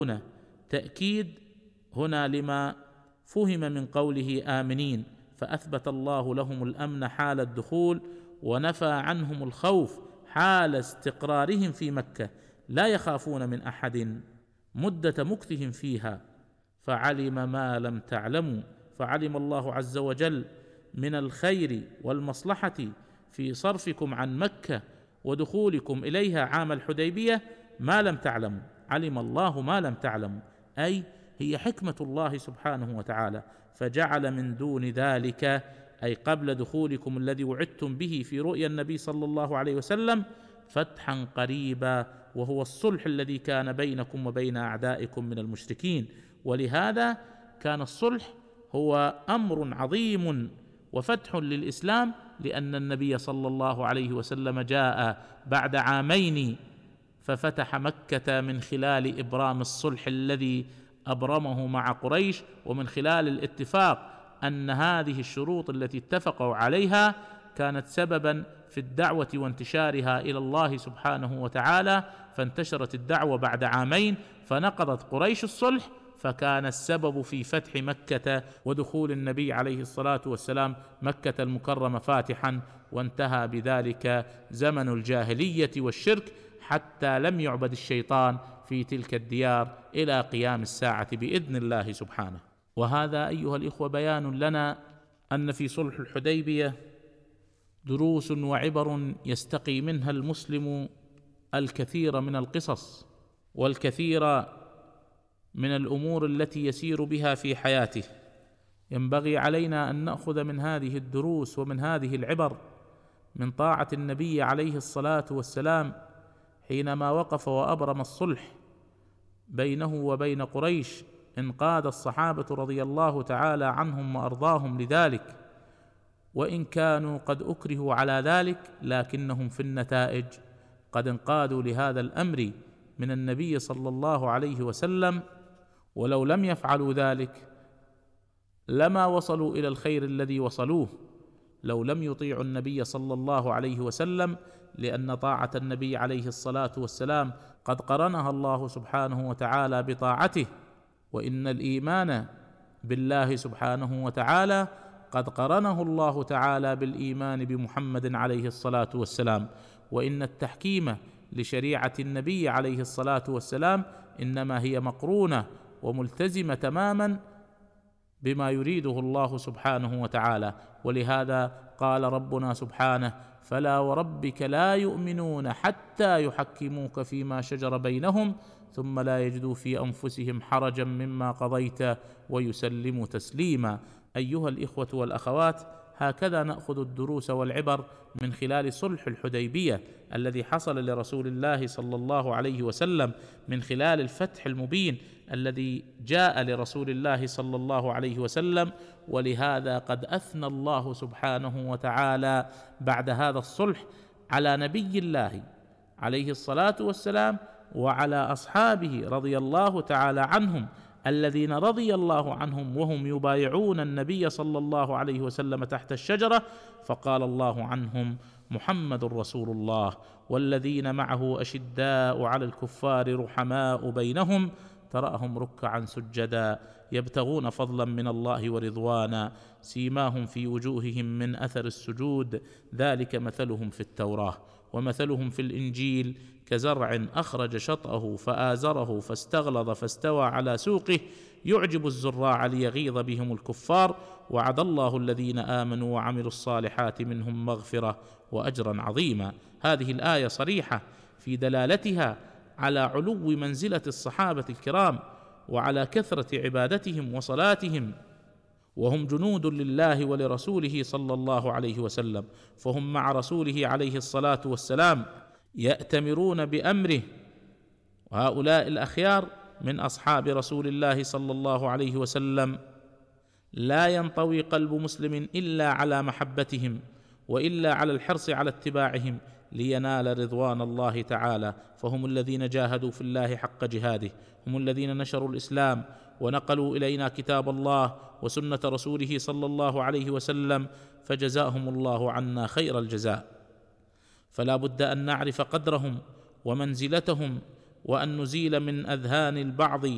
تأكيد هنا لما فهم من قوله آمنين، فأثبت الله لهم الأمن حال الدخول ونفى عنهم الخوف حال استقرارهم في مكة، لا يخافون من أحد مدة مكثهم فيها. فعلم ما لم تعلموا، فعلم الله عز وجل من الخير والمصلحة في صرفكم عن مكة ودخولكم إليها عام الحديبية ما لم تعلموا. علم الله ما لم تعلموا، أي هي حكمة الله سبحانه وتعالى، فجعل من دون ذلك، أي قبل دخولكم الذي وعدتم به في رؤيا النبي صلى الله عليه وسلم، فتحا قريبا، وهو الصلح الذي كان بينكم وبين أعدائكم من المشركين. ولهذا كان الصلح هو أمر عظيم وفتح للإسلام، لأن النبي صلى الله عليه وسلم جاء بعد عامين ففتح مكة من خلال إبرام الصلح الذي أبرمه مع قريش، ومن خلال الاتفاق أن هذه الشروط التي اتفقوا عليها كانت سببا في الدعوة وانتشارها إلى الله سبحانه وتعالى، فانتشرت الدعوة بعد عامين، فنقضت قريش الصلح، فكان السبب في فتح مكة ودخول النبي عليه الصلاة والسلام مكة المكرمة فاتحا، وانتهى بذلك زمن الجاهلية والشرك، حتى لم يعبد الشيطان في تلك الديار إلى قيام الساعة بإذن الله سبحانه. وهذا أيها الإخوة بيان لنا أن في صلح الحديبية دروس وعبر يستقي منها المسلم الكثير من القصص والكثير من الأمور التي يسير بها في حياته. ينبغي علينا أن نأخذ من هذه الدروس ومن هذه العبر من طاعة النبي عليه الصلاة والسلام حينما وقف وأبرم الصلح بينه وبين قريش، انقاد الصحابة رضي الله تعالى عنهم وأرضاهم لذلك، وإن كانوا قد أكرهوا على ذلك لكنهم في النتائج قد انقادوا لهذا الأمر من النبي صلى الله عليه وسلم، ولو لم يفعلوا ذلك لما وصلوا إلى الخير الذي وصلوه لو لم يطيعوا النبي صلى الله عليه وسلم، لأن طاعة النبي عليه الصلاة والسلام قد قرنها الله سبحانه وتعالى بطاعته، وإن الإيمان بالله سبحانه وتعالى قد قرنه الله تعالى بالإيمان بمحمد عليه الصلاة والسلام، وإن التحكيم لشريعة النبي عليه الصلاة والسلام إنما هي مقرونة وملتزمة تماما بما يريده الله سبحانه وتعالى. ولهذا قال ربنا سبحانه: فلا وربك لا يؤمنون حتى يحكموك فيما شجر بينهم ثم لا يجدوا في أنفسهم حرجا مما قضيت ويسلموا تسليما. أيها الإخوة والأخوات، هكذا نأخذ الدروس والعبر من خلال صلح الحديبية الذي حصل لرسول الله صلى الله عليه وسلم، من خلال الفتح المبين الذي جاء لرسول الله صلى الله عليه وسلم. ولهذا قد أثنى الله سبحانه وتعالى بعد هذا الصلح على نبي الله عليه الصلاة والسلام وعلى أصحابه رضي الله تعالى عنهم، الذين رضي الله عنهم وهم يبايعون النبي صلى الله عليه وسلم تحت الشجرة، فقال الله عنهم: محمد رسول الله والذين معه أشداء على الكفار رحماء بينهم تراهم ركعا سجدا يبتغون فضلا من الله ورضوانا سيماهم في وجوههم من أثر السجود ذلك مثلهم في التوراة ومثلهم في الإنجيل كزرع أخرج شطأه فآزره فاستغلظ فاستوى على سوقه يعجب الزراع ليغيظ بهم الكفار وعد الله الذين آمنوا وعملوا الصالحات منهم مغفرة وأجرا عظيما. هذه الآية صريحة في دلالتها على علو منزلة الصحابة الكرام وعلى كثرة عبادتهم وصلاتهم، وهم جنود لله ولرسوله صلى الله عليه وسلم، فهم مع رسوله عليه الصلاة والسلام يأتمرون بأمره. وهؤلاء الأخيار من أصحاب رسول الله صلى الله عليه وسلم لا ينطوي قلب مسلم إلا على محبتهم وإلا على الحرص على اتباعهم لينال رضوان الله تعالى، فهم الذين جاهدوا في الله حق جهاده، هم الذين نشروا الإسلام ونقلوا إلينا كتاب الله وسنة رسوله صلى الله عليه وسلم، فجزاهم الله عنا خير الجزاء. فلا بد أن نعرف قدرهم ومنزلتهم، وأن نزيل من أذهان البعض